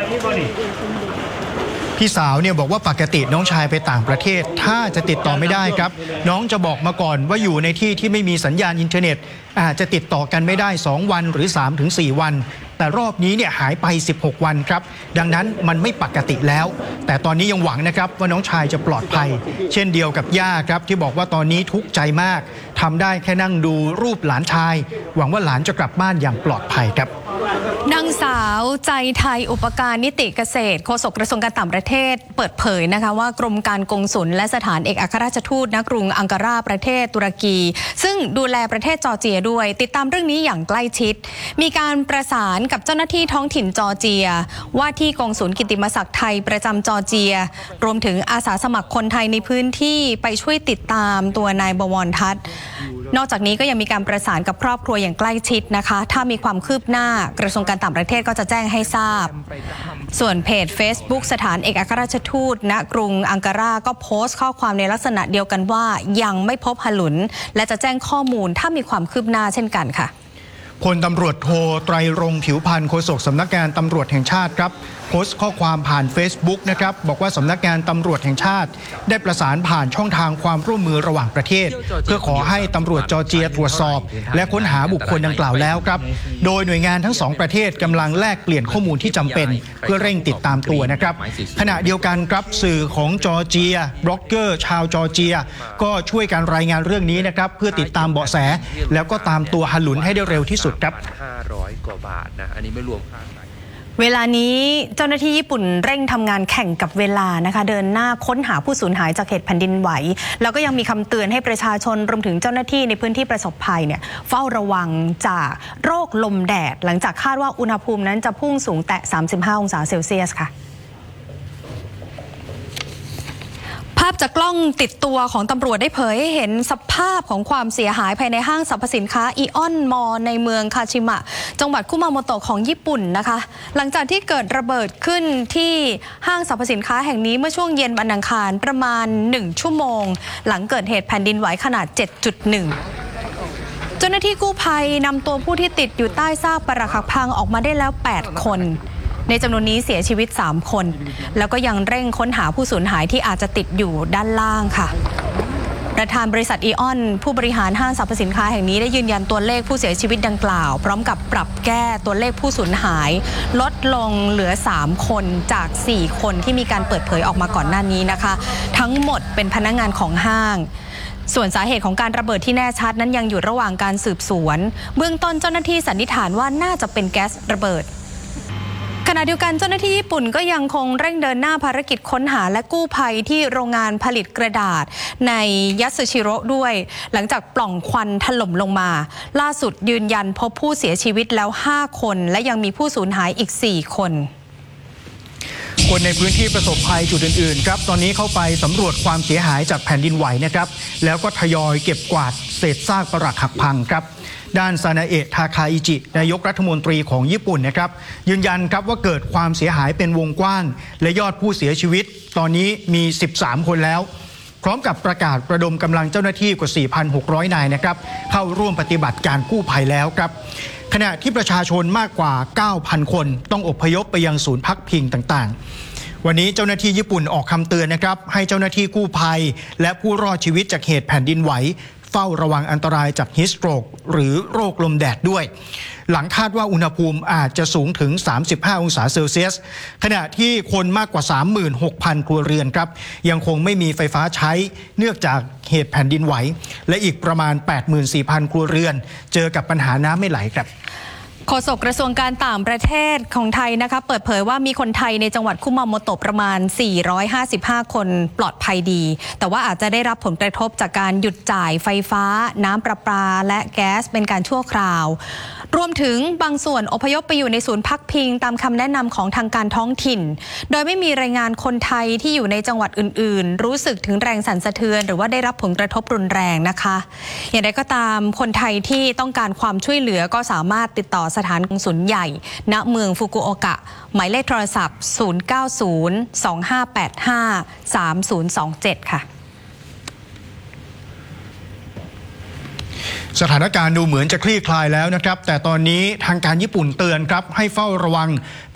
พี่สาวเนี่ยบอกว่าปกติน้องชายไปต่างประเทศถ้าจะติดต่อไม่ได้ครับน้องจะบอกมาก่อนว่าอยู่ในที่ที่ไม่มีสัญญาณอินเทอร์เน็ตอาจจะติดต่อกันไม่ได้2วันหรือ 3-4 วันแต่รอบนี้เนี่ยหายไป16วันครับดังนั้นมันไม่ปกติแล้วแต่ตอนนี้ยังหวังนะครับว่าน้องชายจะปลอดภัยเช่นเดียวกับย่าครับที่บอกว่าตอนนี้ทุกข์ใจมากทำได้แค่นั่งดูรูปหลานชายหวังว่าหลานจะกลับบ้านอย่างปลอดภัยครับนางสาวใจไทยอุปการนิติเกษตรโฆษกกระทรวงการต่างประเทศเปิดเผยนะคะว่ากรมการกงสุลและสถานเอกอัครราชทูตณกรุงอังการาประเทศตุรกีซึ่งดูแลประเทศจอร์เจียด้วยติดตามเรื่องนี้อย่างใกล้ชิดมีการประสานกับเจ้าหน้าที่ท้องถิ่นจอร์เจียว่าที่กงสุลกิตติมศักดิ์ไทยประจำจอร์เจียรวมถึงอาสาสมัครคนไทยในพื้นที่ไปช่วยติดตามตัวนายบวรทัศน์นอกจากนี้ก็ยังมีการประสานกับครอบครัวอย่างใกล้ชิดนะคะถ้ามีความคืบหน้ากระทรวงการต่างประเทศก็จะแจ้งให้ทราบส่วนเพจ Facebook สถานเอกอัครราชทูตณกรุงอังการาก็โพสต์ข้อความในลักษณะเดียวกันว่ายังไม่พบหลุนและจะแจ้งข้อมูลถ้ามีความคืบหน้าเช่นกันค่ะพลตำรวจโทไตรรงค์ผิวพันธ์โฆษกสำนักงานตำรวจแห่งชาติครับโพสต์ข้อความผ่าน Facebook นะครับบอกว่าสำนักงานตำรวจแห่งชาติได้ประสานผ่านช่องทางความร่วมมือระหว่างประเทศเพื่อขอให้ตำรวจจอร์เจียตรวจสอบและค้นหาบุคคลดังกล่าวแล้วครับโดยหน่วยงานทั้งสองประเทศกำลังแลกเปลี่ยนข้อมูลที่จำเป็นเพื่อเร่งติดตามตัวนะครับขณะเดียวกันครับสื่อของจอร์เจียบล็อกเกอร์ชาวจอร์เจียก็ช่วยการรายงานเรื่องนี้นะครับเพื่อติดตามเบาะแสแล้วก็ตามตัวหลุนให้ได้เร็วที่สุดครับ 500 กว่าบาทนะอันนี้ไม่รวมค่าเวลานี้เจ้าหน้าที่ญี่ปุ่นเร่งทำงานแข่งกับเวลานะคะเดินหน้าค้นหาผู้สูญหายจากเหตุแผ่นดินไหวแล้วก็ยังมีคำเตือนให้ประชาชนรวมถึงเจ้าหน้าที่ในพื้นที่ประสบภัยเนี่ยเฝ้าระวังจากโรคลมแดดหลังจากคาดว่าอุณหภูมินั้นจะพุ่งสูงแตะ35องศาเซลเซียสค่ะภาพจากกล้องติดตัวของตำรวจได้เผยให้เห็นสภาพของความเสียหายภายในห้างสรรพสินค้าอิออนมอลในเมืองคาชิมะจังหวัดคุมาโมโตะของญี่ปุ่นนะคะหลังจากที่เกิดระเบิดขึ้นที่ห้างสรรพสินค้าแห่งนี้เมื่อช่วงเย็นวันอังคารประมาณ1ชั่วโมงหลังเกิดเหตุแผ่นดินไหวขนาด 7.1 เจ้าหน้าที่กู้ภัยนำตัวผู้ที่ติดอยู่ใต้ซากปรักหักพังออกมาได้แล้ว8คนในจำนวนนี้เสียชีวิต3คนแล้วก็ยังเร่งค้นหาผู้สูญหายที่อาจจะติดอยู่ด้านล่างค่ะประธานบริษัทอีออนผู้บริหารห้างสรรพสินค้าแห่งนี้ได้ยืนยันตัวเลขผู้เสียชีวิตดังกล่าวพร้อมกับปรับแก้ตัวเลขผู้สูญหายลดลงเหลือ3คนจาก4คนที่มีการเปิดเผยออกมาก่อนหน้านี้นะคะทั้งหมดเป็นพนักงานของห้างส่วนสาเหตุของการระเบิดที่แน่ชัดนั้นยังอยู่ระหว่างการสืบสวนเบื้องต้นเจ้าหน้าที่สันนิษฐานว่าน่าจะเป็นแก๊สระเบิดขณะเดียวกันเจ้าหน้าที่ญี่ปุ่นก็ยังคงเร่งเดินหน้าภารกิจค้นหาและกู้ภัยที่โรงงานผลิตกระดาษในยัตสึชิโร่ด้วยหลังจากปล่องควันถล่มลงมาล่าสุดยืนยันพบผู้เสียชีวิตแล้ว5คนและยังมีผู้สูญหายอีก4คนคนในพื้นที่ประสบภัยจุดอื่นๆครับตอนนี้เข้าไปสำรวจความเสียหายจากแผ่นดินไหวนะครับแล้วก็ทยอยเก็บกวาดเศษซากปรักหักพังครับด้านซานาเอะทาคาอิจินายกรัฐมนตรีของญี่ปุ่นนะครับยืนยันครับว่าเกิดความเสียหายเป็นวงกว้างและยอดผู้เสียชีวิตตอนนี้มี13คนแล้วพร้อมกับประกาศระดมกำลังเจ้าหน้าที่กว่า 4,600 นายนะครับเข้าร่วมปฏิบัติการกู้ภัยแล้วครับขณะที่ประชาชนมากกว่า 9,000 คนต้องอพยพไปยังศูนย์พักพิงต่างๆวันนี้เจ้าหน้าที่ญี่ปุ่นออกคำเตือนนะครับให้เจ้าหน้าที่กู้ภัยและผู้รอดชีวิตจากเหตุแผ่นดินไหวเฝ้าระวังอันตรายจากฮีสโตรกหรือโรคลมแดดด้วยหลังคาดว่าอุณหภูมิอาจจะสูงถึง35องศาเซลเซียสขณะที่คนมากกว่า 36,000 ครัวเรือนครับยังคงไม่มีไฟฟ้าใช้เนื่องจากเหตุแผ่นดินไหวและอีกประมาณ 84,000 ครัวเรือนเจอกับปัญหาน้ำไม่ไหลครับโฆษกกระทรวงการต่างประเทศของไทยนะคะเปิดเผยว่ามีคนไทยในจังหวัดคุมาโมโตะประมาณ455คนปลอดภัยดีแต่ว่าอาจจะได้รับผลกระทบจากการหยุดจ่ายไฟฟ้าน้ำประปาและแก๊สเป็นการชั่วคราวรวมถึงบางส่วนอพยพไปอยู่ในศูนย์พักพิงตามคำแนะนำของทางการท้องถิ่นโดยไม่มีรายงานคนไทยที่อยู่ในจังหวัดอื่นๆรู้สึกถึงแรงสั่นสะเทือนหรือว่าได้รับผลกระทบรุนแรงนะคะอย่างไรก็ตามคนไทยที่ต้องการความช่วยเหลือก็สามารถติดต่อสถานกงสุลใหญ่ณเมืองฟุกุโอกะหมายเลขโทรศัพท์0902-585-3027ค่ะสถานการณ์ดูเหมือนจะคลี่คลายแล้วนะครับแต่ตอนนี้ทางการญี่ปุ่นเตือนครับให้เฝ้าระวัง